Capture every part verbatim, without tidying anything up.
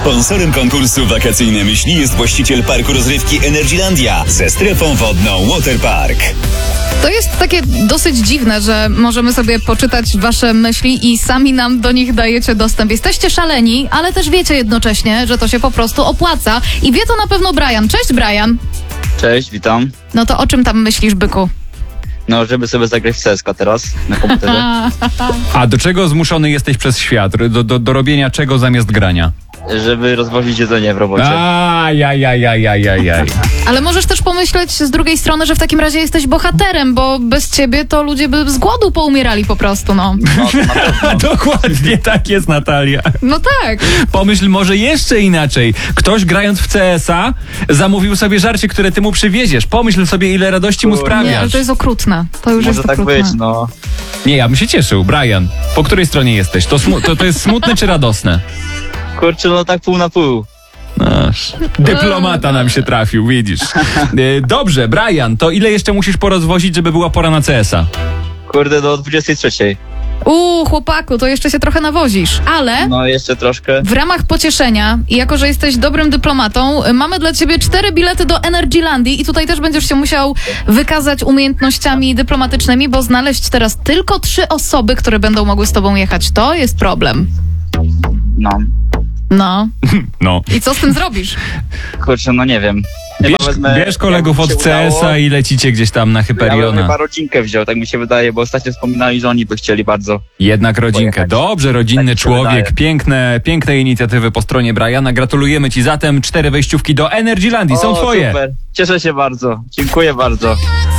Sponsorem konkursu Wakacyjne Myśli jest właściciel parku rozrywki Energylandia ze strefą wodną Waterpark. To jest takie dosyć dziwne, że możemy sobie poczytać wasze myśli i sami nam do nich dajecie dostęp. Jesteście szaleni, ale też wiecie jednocześnie, że to się po prostu opłaca. I wie to na pewno Brian. Cześć, Brian. Cześć, witam. No to o czym tam myślisz, byku? No, żeby sobie zagrać w C S K teraz na komputerze. A do czego zmuszony jesteś przez świat? Do, do, do robienia czego zamiast grania? Żeby rozwozić jedzenie w robocie. Ajajajajajajaj. Ale możesz też pomyśleć z drugiej strony, że w takim razie jesteś bohaterem, bo bez ciebie to ludzie by z głodu poumierali po prostu, no. No, to na pewno. Dokładnie tak jest, Natalia. No tak. Pomyśl może jeszcze inaczej. Ktoś grając w C S a zamówił sobie żarcie, które ty mu przywieziesz. Pomyśl sobie, ile radości mu Kurde. Nie, ale sprawiasz. to jest okrutne. To już Może jest tak okrutne. być, no. Nie, ja bym się cieszył. Brian, po której stronie jesteś? To, smu- to, to jest smutne czy radosne? Kurczę, no tak pół na pół. Aż. Dyplomata nam się trafił, widzisz. E, Dobrze, Brian, to ile jeszcze musisz porozwozić, żeby była pora na C S a? Kurde, do dwudziestej trzeciej. Uuu, chłopaku, to jeszcze się trochę nawozisz, ale... No, jeszcze troszkę. W ramach pocieszenia i jako, że jesteś dobrym dyplomatą, y, mamy dla ciebie cztery bilety do Energylandii i tutaj też będziesz się musiał wykazać umiejętnościami dyplomatycznymi, bo znaleźć teraz tylko trzy osoby, które będą mogły z tobą jechać, to jest problem. No. No. No. I co z tym zrobisz? Kurczę, no nie wiem. Chyba Bierz, wezmę- bierz kolegów jakby od się C S a udało, i lecicie gdzieś tam na Ja bym Hyperiona. chyba rodzinkę wziął, tak mi się wydaje, bo ostatnio wspominali, że oni by chcieli bardzo. Jednak rodzinkę. Pojechać. Dobrze, rodzinny Tak mi się człowiek. wydaje. Piękne, piękne inicjatywy po stronie Briana. Gratulujemy ci zatem. Cztery wejściówki do Energylandii są O, twoje. Super. Cieszę się bardzo. Dziękuję bardzo.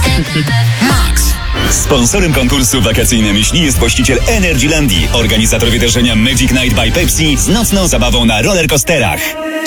Sponsorem konkursu Wakacyjne Myśli jest właściciel Energylandii, organizator wydarzenia Magic Night by Pepsi z nocną zabawą na rollercoasterach.